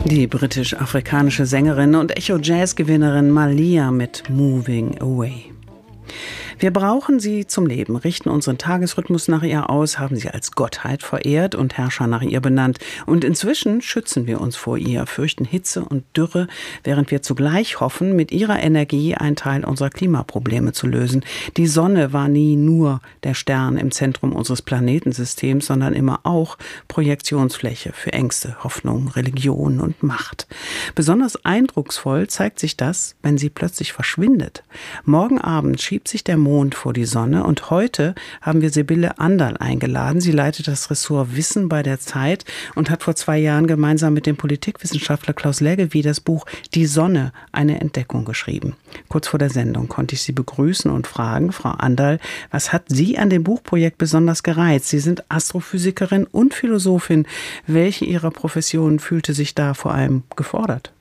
Die britisch-afrikanische Sängerin und Echo-Jazz-Gewinnerin Malia mit Moving Away. Wir brauchen sie zum Leben, richten unseren Tagesrhythmus nach ihr aus, haben sie als Gottheit verehrt und Herrscher nach ihr benannt. Und inzwischen schützen wir uns vor ihr, fürchten Hitze und Dürre, während wir zugleich hoffen, mit ihrer Energie einen Teil unserer Klimaprobleme zu lösen. Die Sonne war nie nur der Stern im Zentrum unseres Planetensystems, sondern immer auch Projektionsfläche für Ängste, Hoffnung, Religion und Macht. Besonders eindrucksvoll zeigt sich das, wenn sie plötzlich verschwindet. Morgen Abend schiebt sich der Mond vor die Sonne und heute haben wir Sibylle Anderl eingeladen. Sie leitet das Ressort Wissen bei der Zeit und hat vor 2 Jahren gemeinsam mit dem Politikwissenschaftler Klaus Leggevi das Buch Die Sonne, eine Entdeckung geschrieben. Kurz vor der Sendung konnte ich Sie begrüßen und fragen, Frau Anderl, was hat Sie an dem Buchprojekt besonders gereizt? Sie sind Astrophysikerin und Philosophin. Welche Ihrer Professionen fühlte sich da vor allem gefordert?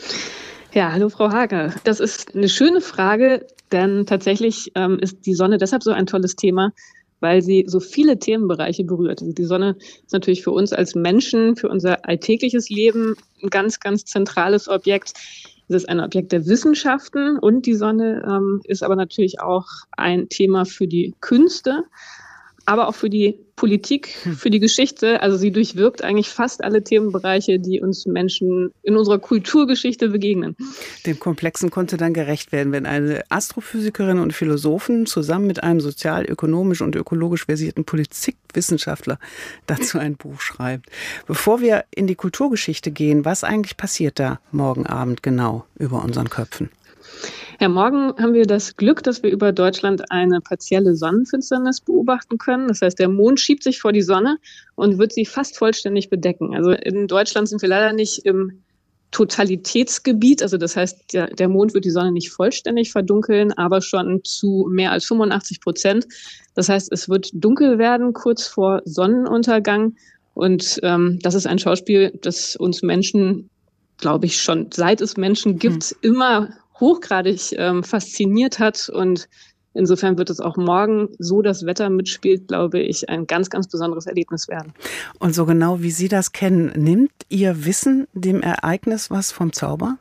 Ja, hallo Frau Hager. Das ist eine schöne Frage, denn tatsächlich ist die Sonne deshalb so ein tolles Thema, weil sie so viele Themenbereiche berührt. Also die Sonne ist natürlich für uns als Menschen, für unser alltägliches Leben ein ganz, ganz zentrales Objekt. Es ist ein Objekt der Wissenschaften und die Sonne ist aber natürlich auch ein Thema für die Künste, aber auch für die Politik, für die Geschichte. Also sie durchwirkt eigentlich fast alle Themenbereiche, die uns Menschen in unserer Kulturgeschichte begegnen. Dem Komplexen konnte dann gerecht werden, wenn eine Astrophysikerin und Philosophin zusammen mit einem sozial, ökonomisch und ökologisch versierten Politikwissenschaftler dazu ein Buch schreibt. Bevor wir in die Kulturgeschichte gehen, was eigentlich passiert da morgen Abend genau über unseren Köpfen? Ja, morgen haben wir das Glück, dass wir über Deutschland eine partielle Sonnenfinsternis beobachten können. Das heißt, der Mond schiebt sich vor die Sonne und wird sie fast vollständig bedecken. Also in Deutschland sind wir leider nicht im Totalitätsgebiet. Also das heißt, der Mond wird die Sonne nicht vollständig verdunkeln, aber schon zu mehr als 85%. Das heißt, es wird dunkel werden kurz vor Sonnenuntergang. Und das ist ein Schauspiel, das uns Menschen, glaube ich, schon seit es Menschen gibt, immer hochgradig fasziniert hat. Und insofern wird es auch morgen, so das Wetter mitspielt, glaube ich, ein ganz, ganz besonderes Erlebnis werden. Und so genau wie Sie das kennen, nimmt Ihr Wissen dem Ereignis was vom Zauber?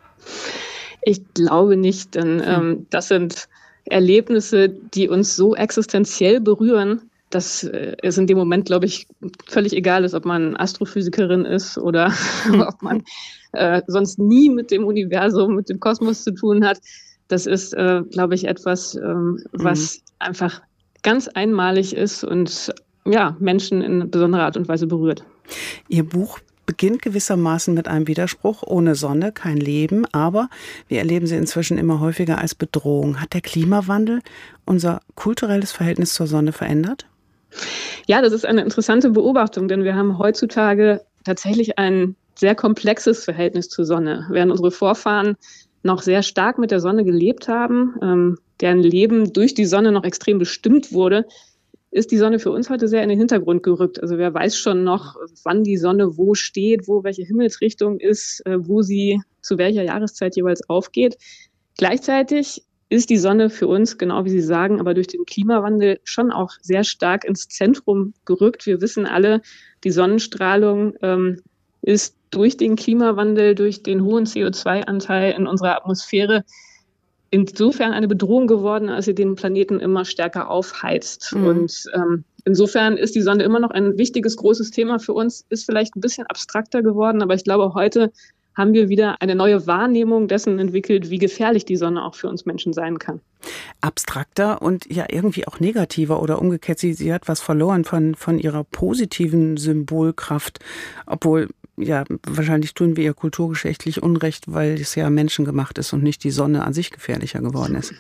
Ich glaube nicht, denn das sind Erlebnisse, die uns so existenziell berühren, dass es in dem Moment, glaube ich, völlig egal ist, ob man Astrophysikerin ist oder ob man sonst nie mit dem Universum, mit dem Kosmos zu tun hat. Das ist, glaube ich, etwas, was einfach ganz einmalig ist und ja, Menschen in besonderer Art und Weise berührt. Ihr Buch beginnt gewissermaßen mit einem Widerspruch. Ohne Sonne kein Leben, aber wir erleben sie inzwischen immer häufiger als Bedrohung. Hat der Klimawandel unser kulturelles Verhältnis zur Sonne verändert? Ja, das ist eine interessante Beobachtung, denn wir haben heutzutage tatsächlich ein sehr komplexes Verhältnis zur Sonne. Während unsere Vorfahren noch sehr stark mit der Sonne gelebt haben, deren Leben durch die Sonne noch extrem bestimmt wurde, ist die Sonne für uns heute sehr in den Hintergrund gerückt. Also wer weiß schon noch, wann die Sonne wo steht, wo welche Himmelsrichtung ist, wo sie zu welcher Jahreszeit jeweils aufgeht. Gleichzeitig ist die Sonne für uns, genau wie Sie sagen, aber durch den Klimawandel schon auch sehr stark ins Zentrum gerückt. Wir wissen alle, die Sonnenstrahlung ist durch den Klimawandel, durch den hohen CO2-Anteil in unserer Atmosphäre insofern eine Bedrohung geworden, als sie den Planeten immer stärker aufheizt. Und insofern ist die Sonne immer noch ein wichtiges, großes Thema für uns, ist vielleicht ein bisschen abstrakter geworden, aber ich glaube, heute haben wir wieder eine neue Wahrnehmung dessen entwickelt, wie gefährlich die Sonne auch für uns Menschen sein kann. Abstrakter und ja irgendwie auch negativer oder umgekehrt. Sie hat was verloren von ihrer positiven Symbolkraft, obwohl ja, wahrscheinlich tun wir ihr kulturgeschichtlich Unrecht, weil es ja menschengemacht ist und nicht die Sonne an sich gefährlicher geworden ist.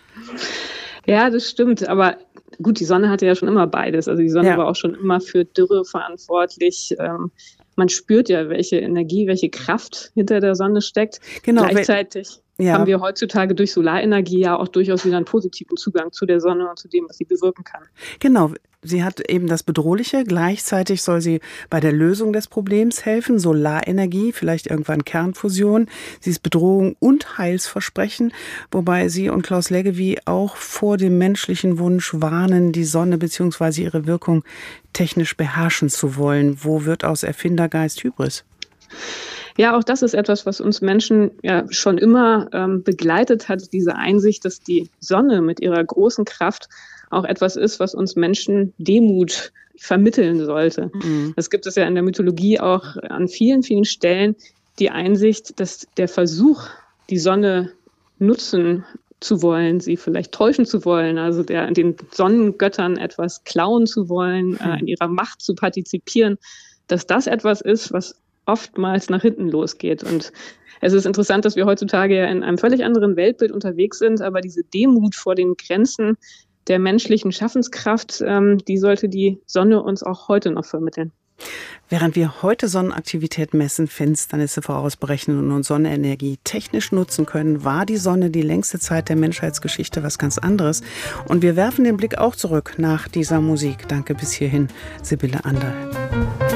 Ja, das stimmt. Aber gut, die Sonne hatte ja schon immer beides. Also die Sonne war auch schon immer für Dürre verantwortlich. Man spürt ja, welche Energie, welche Kraft hinter der Sonne steckt. Genau, gleichzeitig haben wir heutzutage durch Solarenergie ja auch durchaus wieder einen positiven Zugang zu der Sonne und zu dem, was sie bewirken kann. Genau, sie hat eben das Bedrohliche, gleichzeitig soll sie bei der Lösung des Problems helfen, Solarenergie, vielleicht irgendwann Kernfusion. Sie ist Bedrohung und Heilsversprechen, wobei sie und Klaus Leggevi auch vor dem menschlichen Wunsch warnen, die Sonne bzw. ihre Wirkung technisch beherrschen zu wollen. Wo wird aus Erfindergeist Hybris? Ja, auch das ist etwas, was uns Menschen ja schon immer begleitet hat, diese Einsicht, dass die Sonne mit ihrer großen Kraft auch etwas ist, was uns Menschen Demut vermitteln sollte. Mhm. Das gibt es ja in der Mythologie auch an vielen, vielen Stellen, die Einsicht, dass der Versuch, die Sonne nutzen zu wollen, sie vielleicht täuschen zu wollen, also den Sonnengöttern etwas klauen zu wollen, in ihrer Macht zu partizipieren, dass das etwas ist, was oftmals nach hinten losgeht. Und es ist interessant, dass wir heutzutage ja in einem völlig anderen Weltbild unterwegs sind, aber diese Demut vor den Grenzen der menschlichen Schaffenskraft, die sollte die Sonne uns auch heute noch vermitteln. Während wir heute Sonnenaktivität messen, Finsternisse vorausberechnen und Sonnenenergie technisch nutzen können, war die Sonne die längste Zeit der Menschheitsgeschichte was ganz anderes. Und wir werfen den Blick auch zurück nach dieser Musik. Danke bis hierhin, Sibylle Anderl.